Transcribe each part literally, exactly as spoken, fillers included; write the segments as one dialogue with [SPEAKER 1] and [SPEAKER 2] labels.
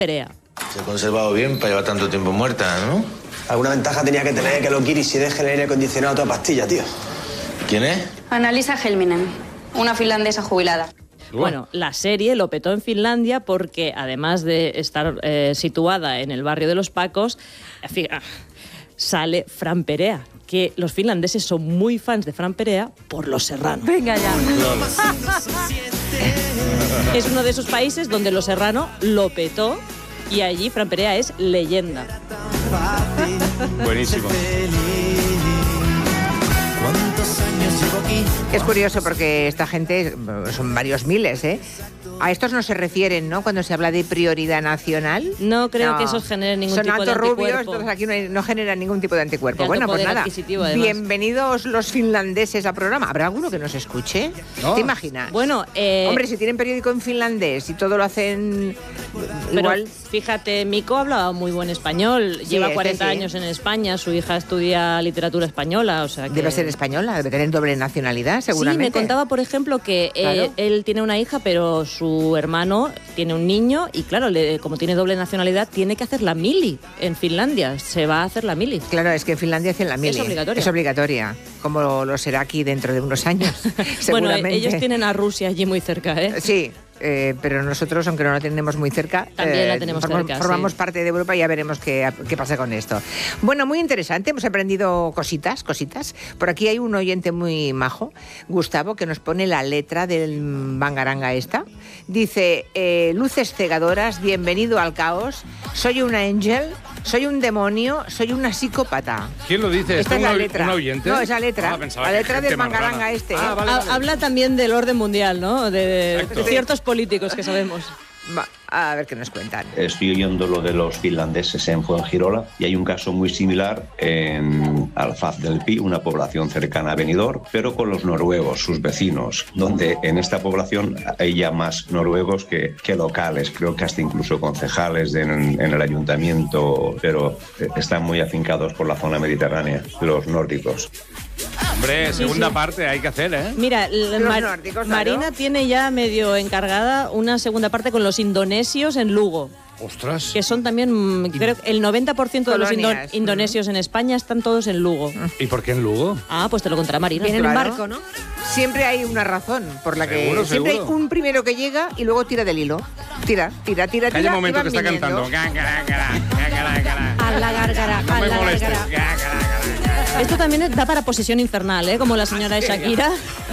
[SPEAKER 1] Perea.
[SPEAKER 2] Se ha conservado bien para llevar tanto tiempo muerta, ¿no?
[SPEAKER 3] Alguna ventaja tenía que tener que los guiris se dejen el aire acondicionado a toda pastilla, tío.
[SPEAKER 2] ¿Quién es?
[SPEAKER 4] Annalisa Helminen, una finlandesa jubilada.
[SPEAKER 1] Bueno, la serie lo petó en Finlandia porque, además de estar eh, situada en el barrio de los Pacos, sale Fran Perea, que los finlandeses son muy fans de Fran Perea por Los Serrano.
[SPEAKER 5] Venga ya.
[SPEAKER 1] Es uno de esos países donde Los Serrano lo petó y allí Fran Perea es leyenda.
[SPEAKER 6] Buenísimo.
[SPEAKER 7] Es curioso porque esta gente, son varios miles, ¿eh? A estos no se refieren, ¿no? Cuando se habla de prioridad nacional.
[SPEAKER 1] No creo no. que esos generen ningún
[SPEAKER 7] son
[SPEAKER 1] tipo de anticuerpo.
[SPEAKER 7] Son altos rubios, entonces aquí no, hay, no generan ningún tipo de anticuerpo.
[SPEAKER 1] De
[SPEAKER 7] bueno, pues nada.
[SPEAKER 1] Además.
[SPEAKER 7] Bienvenidos los finlandeses al programa. ¿Habrá alguno que nos escuche? ¿No? ¿Te imaginas?
[SPEAKER 1] Bueno, eh...
[SPEAKER 7] hombre, si tienen periódico en finlandés y todo lo hacen
[SPEAKER 1] Pero,
[SPEAKER 7] igual.
[SPEAKER 1] Fíjate, Mico hablaba muy buen español. Sí, Lleva cuarenta sí. años en España. Su hija estudia literatura española, o sea que...
[SPEAKER 7] Debe ser española, debe tener doble nacionalidad, seguramente.
[SPEAKER 1] Sí, me contaba, por ejemplo, que claro. eh, él tiene una hija, pero su hermano tiene un niño y, claro, le, como tiene doble nacionalidad, tiene que hacer la mili en Finlandia. Se va a hacer la mili.
[SPEAKER 7] Claro, es que en Finlandia hacen la mili.
[SPEAKER 1] Es obligatoria.
[SPEAKER 7] Es obligatoria, como lo será aquí dentro de unos años, seguramente.
[SPEAKER 1] Bueno, ellos tienen a Rusia allí muy cerca, ¿eh?
[SPEAKER 7] Sí. Eh, pero nosotros, aunque no la tenemos muy cerca,
[SPEAKER 1] también
[SPEAKER 7] eh,
[SPEAKER 1] la tenemos
[SPEAKER 7] formamos,
[SPEAKER 1] cerca,
[SPEAKER 7] formamos
[SPEAKER 1] sí.
[SPEAKER 7] parte de Europa y ya veremos qué, qué pasa con esto. Bueno, muy interesante, hemos aprendido cositas, cositas. Por aquí hay un oyente muy majo, Gustavo, que nos pone la letra del bangaranga esta. Dice, eh, luces cegadoras, bienvenido al caos, soy una ángel, soy un demonio, soy una psicópata.
[SPEAKER 6] ¿Quién lo dice?
[SPEAKER 7] Esta es la letra.
[SPEAKER 6] ¿Un oyente?
[SPEAKER 7] No, es la letra.
[SPEAKER 6] Ah,
[SPEAKER 7] la letra del bangaranga este.
[SPEAKER 6] Ah,
[SPEAKER 7] ¿eh?
[SPEAKER 6] vale, vale.
[SPEAKER 1] Habla también del orden mundial, ¿no? De, de ciertos políticos que sabemos.
[SPEAKER 7] Va, a ver qué nos cuentan.
[SPEAKER 8] Estoy oyendo lo de los finlandeses en Fuengirola y hay un caso muy similar en Alfaz del Pi, una población cercana a Benidorm, pero con los noruegos, sus vecinos, donde en esta población hay ya más noruegos que, que locales, creo que hasta incluso concejales en, en el ayuntamiento, pero están muy afincados por la zona mediterránea, los nórdicos.
[SPEAKER 6] Hombre, segunda
[SPEAKER 1] sí, sí.
[SPEAKER 6] parte hay que hacer, ¿eh?
[SPEAKER 1] Mira, Mar
[SPEAKER 7] nórdicos,
[SPEAKER 1] Marina
[SPEAKER 7] claro.
[SPEAKER 1] tiene ya medio encargada una segunda parte con los indonesios en Lugo.
[SPEAKER 6] ¡Ostras!
[SPEAKER 1] Que son también, creo que el noventa por ciento de los indo
[SPEAKER 7] Colonias.
[SPEAKER 1] indonesios en España están todos en Lugo.
[SPEAKER 6] ¿Y por qué en Lugo?
[SPEAKER 1] Ah, pues te lo contará Marina.
[SPEAKER 5] Vienen
[SPEAKER 7] Claro.
[SPEAKER 5] en barco, ¿no?
[SPEAKER 7] Siempre hay una razón por la que
[SPEAKER 6] Seguro,
[SPEAKER 7] siempre
[SPEAKER 6] seguro.
[SPEAKER 7] hay un primero que llega y luego tira del hilo. Tira, tira, tira, tira.
[SPEAKER 6] Hay un momento
[SPEAKER 7] y
[SPEAKER 6] que
[SPEAKER 7] van
[SPEAKER 6] está
[SPEAKER 7] viniendo.
[SPEAKER 6] cantando. Gangara, gangara, gangara.
[SPEAKER 5] A la gárgara,
[SPEAKER 6] No
[SPEAKER 5] a
[SPEAKER 6] me
[SPEAKER 5] la
[SPEAKER 6] molestes.
[SPEAKER 5] gárgara.
[SPEAKER 6] Gangara, gangara.
[SPEAKER 1] Esto también da para posesión infernal, ¿eh? Como la señora de Shakira.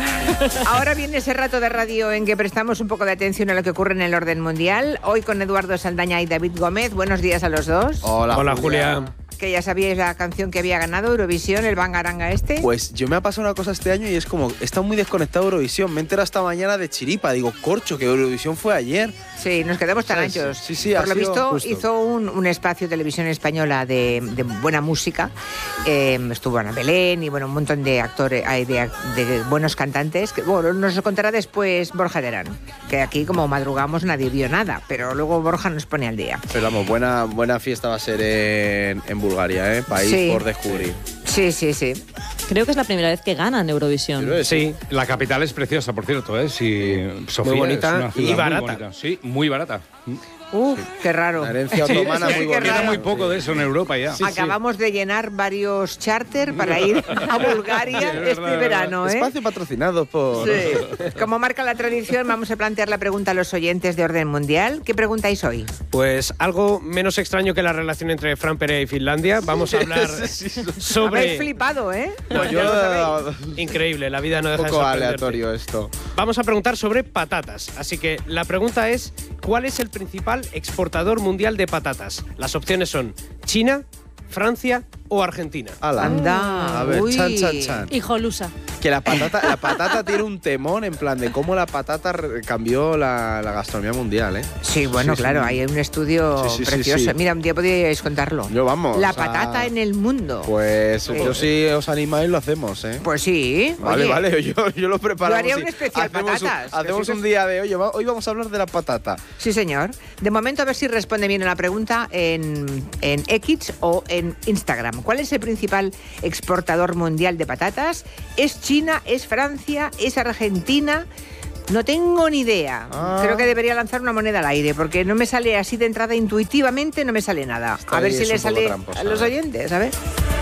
[SPEAKER 7] Ahora viene ese rato de radio en que prestamos un poco de atención a lo que ocurre en el orden mundial. Hoy con Eduardo Saldaña y David Gómez. Buenos días a los dos.
[SPEAKER 9] Hola,
[SPEAKER 10] Hola Julia.
[SPEAKER 9] Julia.
[SPEAKER 7] Que ya sabíais la canción que había ganado Eurovisión, el bangaranga este.
[SPEAKER 9] Pues yo me ha pasado una cosa este año y es como, he estado muy desconectado de Eurovisión. Me he enterado esta mañana de chiripa. Digo, corcho, que Eurovisión fue ayer.
[SPEAKER 7] Sí, nos quedamos tan
[SPEAKER 9] ¿Sabes?
[SPEAKER 7] anchos.
[SPEAKER 9] Sí, sí,
[SPEAKER 7] Por
[SPEAKER 9] ha
[SPEAKER 7] lo
[SPEAKER 9] sido
[SPEAKER 7] visto,
[SPEAKER 9] justo.
[SPEAKER 7] hizo un, un espacio de televisión española de, de buena música. Eh, estuvo Ana Belén y bueno, un montón de actores, de, de, de buenos cantantes. Que, bueno, nos lo contará después Borja Terán, que aquí como madrugamos nadie vio nada, pero luego Borja nos pone al día.
[SPEAKER 9] Pero vamos, buena, buena fiesta va a ser en, en Bulgaria, ¿eh? País
[SPEAKER 7] Sí.
[SPEAKER 9] por descubrir.
[SPEAKER 7] Sí, sí, sí.
[SPEAKER 1] Creo que es la primera vez que ganan Eurovisión.
[SPEAKER 9] Creo que
[SPEAKER 6] Sí, la capital es preciosa, por cierto, ¿eh? Sí, Sofía
[SPEAKER 10] Muy bonita
[SPEAKER 6] es una ciudad
[SPEAKER 10] y
[SPEAKER 6] muy
[SPEAKER 10] barata.
[SPEAKER 6] bonita. Sí, muy barata.
[SPEAKER 7] Uf, qué raro.
[SPEAKER 9] La herencia
[SPEAKER 6] Sí,
[SPEAKER 9] otomana
[SPEAKER 6] es que
[SPEAKER 9] muy bonita.
[SPEAKER 6] queda muy poco de eso en Europa ya.
[SPEAKER 9] Sí, sí.
[SPEAKER 7] Acabamos de llenar varios charter para ir a Bulgaria
[SPEAKER 6] Sí, es
[SPEAKER 7] este
[SPEAKER 6] verdad,
[SPEAKER 7] verano, ¿eh?
[SPEAKER 9] Espacio patrocinado por...
[SPEAKER 7] Sí. Como marca la tradición, vamos a plantear la pregunta a los oyentes de Orden Mundial. ¿Qué preguntáis hoy?
[SPEAKER 10] Pues algo menos extraño que la relación entre Fran Perea y Finlandia. Vamos a hablar
[SPEAKER 7] Habéis
[SPEAKER 10] sobre...
[SPEAKER 7] flipado, ¿eh?
[SPEAKER 10] No,
[SPEAKER 7] Pues
[SPEAKER 10] yo-
[SPEAKER 7] ya lo sabéis.
[SPEAKER 10] Increíble, la vida no
[SPEAKER 9] Un
[SPEAKER 10] deja de
[SPEAKER 9] poco
[SPEAKER 10] sorprenderte.
[SPEAKER 9] aleatorio esto.
[SPEAKER 10] Vamos a preguntar sobre patatas. Así que la pregunta es, ¿cuál es el principal exportador mundial de patatas? Las opciones son China, Francia o Argentina.
[SPEAKER 9] Ala.
[SPEAKER 7] Anda,
[SPEAKER 9] A ver,
[SPEAKER 7] uy.
[SPEAKER 9] chan, chan, chan.
[SPEAKER 5] Hijolusa.
[SPEAKER 9] Que la patata, la patata tiene un temón en plan de cómo la patata re- cambió la, la gastronomía mundial, ¿eh?
[SPEAKER 7] Sí, bueno,
[SPEAKER 9] Sí,
[SPEAKER 7] claro,
[SPEAKER 9] sí.
[SPEAKER 7] hay un estudio
[SPEAKER 9] Sí, sí, sí,
[SPEAKER 7] precioso.
[SPEAKER 9] sí.
[SPEAKER 7] Mira, un día podríais contarlo.
[SPEAKER 9] Yo vamos.
[SPEAKER 7] La
[SPEAKER 9] o sea,
[SPEAKER 7] patata en el mundo.
[SPEAKER 9] Pues
[SPEAKER 7] Sí.
[SPEAKER 9] yo sí os animáis, lo hacemos, ¿eh?
[SPEAKER 7] Pues sí.
[SPEAKER 9] Vale,
[SPEAKER 7] oye.
[SPEAKER 9] vale, yo, yo lo preparamos.
[SPEAKER 7] Yo haría un
[SPEAKER 9] sí.
[SPEAKER 7] especial
[SPEAKER 9] hacemos
[SPEAKER 7] patatas,
[SPEAKER 9] Un,
[SPEAKER 7] que
[SPEAKER 9] hacemos
[SPEAKER 7] sí
[SPEAKER 9] un
[SPEAKER 7] que-
[SPEAKER 9] día de, oye, va- hoy vamos a hablar de la patata.
[SPEAKER 7] Sí, señor. De momento, a ver si responde bien a la pregunta en, en X o en Instagram. ¿Cuál es el principal exportador mundial de patatas? ¿Es China? ¿Es Francia? ¿Es Argentina? No tengo ni idea.
[SPEAKER 9] Ah.
[SPEAKER 7] Creo que debería lanzar una moneda al aire, porque no me sale así de entrada intuitivamente, no me sale nada.
[SPEAKER 9] Esta
[SPEAKER 7] a ver
[SPEAKER 9] ley
[SPEAKER 7] si
[SPEAKER 9] es
[SPEAKER 7] le
[SPEAKER 9] un poco
[SPEAKER 7] sale
[SPEAKER 9] tramposa,
[SPEAKER 7] a los
[SPEAKER 9] ¿eh?
[SPEAKER 7] oyentes, a ver.